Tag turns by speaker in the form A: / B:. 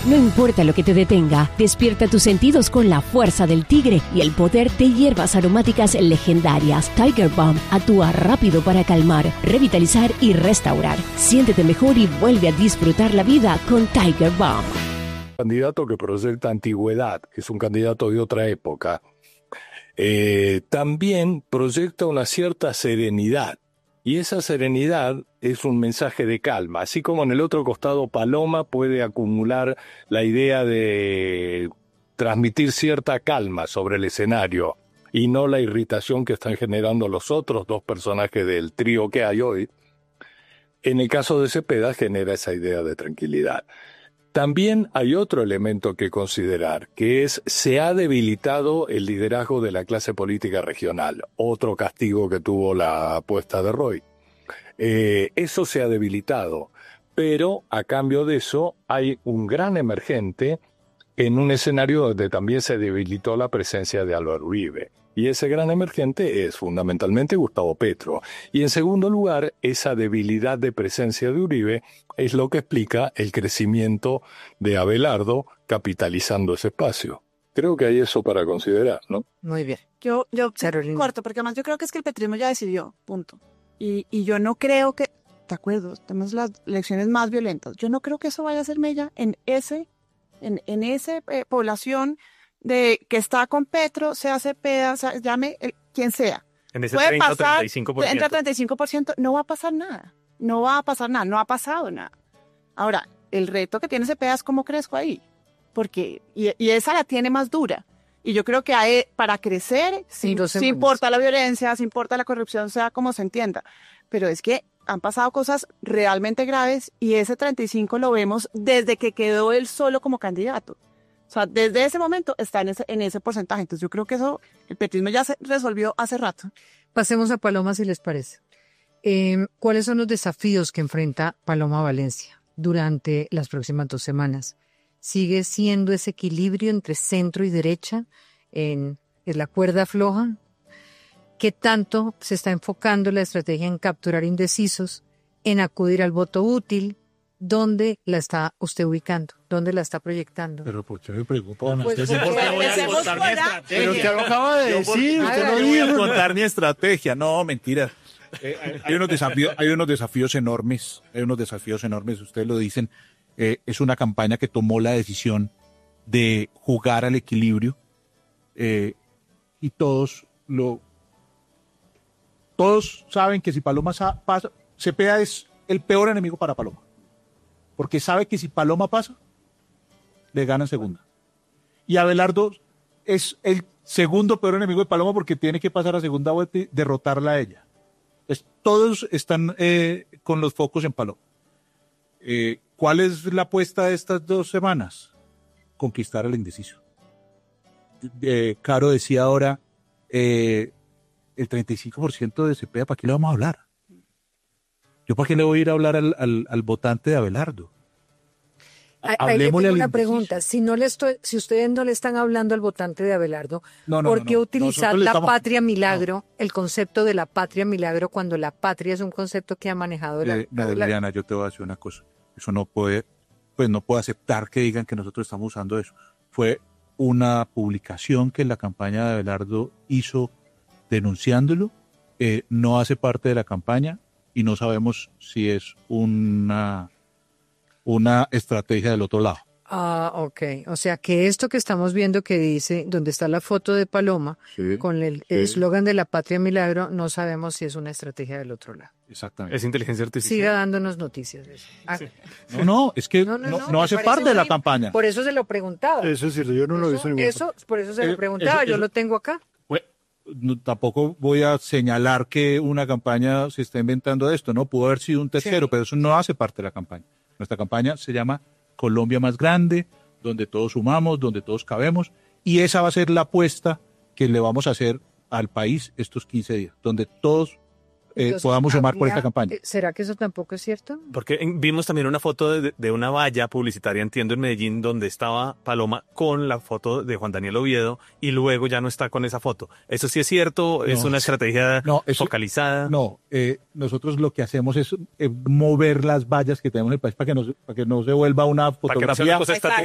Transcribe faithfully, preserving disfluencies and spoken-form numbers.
A: No importa lo que te detenga, despierta tus sentidos con la fuerza del tigre y el poder de hierbas aromáticas legendarias. Tiger Balm actúa rápido para calmar, revitalizar y restaurar. Siéntete mejor y vuelve a disfrutar la vida con Tiger Balm.
B: Candidato que proyecta antigüedad, que es un candidato de otra época, eh, también proyecta una cierta serenidad. Y esa serenidad es un mensaje de calma, así como en el otro costado Paloma puede acumular la idea de transmitir cierta calma sobre el escenario y no la irritación que están generando los otros dos personajes del trío que hay hoy. En el caso de Cepeda genera esa idea de tranquilidad. También hay otro elemento que considerar, que es se ha debilitado el liderazgo de la clase política regional, otro castigo que tuvo la apuesta de Roy. Eh, eso se ha debilitado, pero a cambio de eso hay un gran emergente en un escenario donde también se debilitó la presencia de Álvaro Uribe. Y ese gran emergente es fundamentalmente Gustavo Petro. Y en segundo lugar, esa debilidad de presencia de Uribe es lo que explica el crecimiento de Abelardo capitalizando ese espacio. Creo que hay eso para considerar, ¿no?
C: Muy bien.
D: Yo, yo corto, porque además yo creo que es que el petrismo ya decidió, punto. Y, y yo no creo que, de acuerdo, tenemos las elecciones más violentas. Yo no creo que eso vaya a ser mella en ese, en, en esa eh, población de que está con Petro, sea Cepeda, sea, llame el, quien sea.
E: En ese
D: puede
E: treinta o
D: pasar,
E: treinta y cinco por ciento.
D: Entra treinta y cinco por ciento, no va a pasar nada. No va a pasar nada, no ha pasado nada. Ahora, el reto que tiene Cepeda es cómo crezco ahí. Porque, y, y esa la tiene más dura. Y yo creo que hay, para crecer, sí, sí importa la violencia, sí importa la corrupción, sea como se entienda. Pero es que han pasado cosas realmente graves y ese treinta y cinco lo vemos desde que quedó él solo como candidato. O sea, desde ese momento está en ese, en ese porcentaje. Entonces yo creo que eso, el petrismo ya se resolvió hace rato.
C: Pasemos a Paloma, si les parece. Eh, ¿Cuáles son los desafíos que enfrenta Paloma Valencia durante las próximas dos semanas? ¿Sigue siendo ese equilibrio entre centro y derecha en, en la cuerda floja? ¿Qué tanto se está enfocando la estrategia en capturar indecisos, en acudir al voto útil? ¿Dónde la está usted ubicando? ¿Dónde la está proyectando?
F: Pero ¿por qué me preocupa?
C: Pues,
F: usted
C: porque
F: se
C: voy
F: a
C: contar mi
F: estrategia. Pero usted lo acaba de decir.
G: Yo,
F: Usted
G: no
F: no
G: voy a
F: dijo.
G: contar mi estrategia. No, mentira. Eh, hay, hay unos desafíos, hay unos desafíos enormes. Hay unos desafíos enormes. Ustedes lo dicen. Eh, es una campaña que tomó la decisión de jugar al equilibrio. Eh, y todos lo, todos saben que si Paloma sa, pasa, Cepeda es el peor enemigo para Paloma. Porque sabe que si Paloma pasa, le gana en segunda. Y Abelardo es el segundo peor enemigo de Paloma porque tiene que pasar a segunda vuelta y derrotarla a ella. Entonces, todos están eh, con los focos en Paloma. Eh, ¿Cuál es la apuesta de estas dos semanas? Conquistar al indeciso. Eh, Caro decía ahora, eh, el treinta y cinco por ciento de Cepeda, ¿para qué le vamos a hablar? ¿Yo para qué le voy a ir a hablar al, al, al votante de Abelardo?
C: Ahí le tengo una pregunta. Si no le estoy, si ustedes no le están hablando al votante de Abelardo,
G: no, no,
C: ¿por
G: no,
C: qué
G: no.
C: utilizar la
G: estamos...
C: patria milagro, no. el concepto de la patria milagro, cuando la patria es un concepto que ha manejado la...
G: Eh, Adriana, la... yo te voy a decir una cosa. Eso no puede, pues no puedo aceptar que digan que nosotros estamos usando eso. Fue una publicación que la campaña de Abelardo hizo denunciándolo. Eh, no hace parte de la campaña y no sabemos si es una... una estrategia del otro lado.
C: Ah, ok. O sea, que esto que estamos viendo que dice, donde está la foto de Paloma, sí, con el eslogan sí. de la patria milagro, no sabemos si es una estrategia del otro lado.
G: Exactamente.
E: Es inteligencia artificial.
C: Siga dándonos noticias de eso. Ah.
G: Sí. No, no, es que no, no, no, no, no hace parte de la campaña.
C: Por eso se lo preguntaba.
F: Eso es cierto, yo no
C: eso,
F: lo he visto ningún
C: Eso, por eso se eh, lo preguntaba, eso, yo eso, lo tengo acá.
G: Bueno, no, tampoco voy a señalar que una campaña se está inventando esto, ¿no? Pudo haber sido un tercero, sí. pero eso no hace parte de la campaña. Nuestra campaña se llama Colombia Más Grande, donde todos sumamos, donde todos cabemos, y esa va a ser la apuesta que le vamos a hacer al país estos quince días, donde todos eh, Entonces, podamos sumar habría, por esta campaña.
C: ¿Será que eso tampoco es cierto?
E: Porque vimos también una foto de, de una valla publicitaria, entiendo, en Medellín, donde estaba Paloma con la foto de Juan Daniel Oviedo y luego ya no está con esa foto. ¿Eso sí es cierto? ¿Es no, una estrategia no, eso, focalizada?
G: No, eh, nosotros lo que hacemos es eh, mover las vallas que tenemos en el país para que no, para que no se vuelva una fotografía.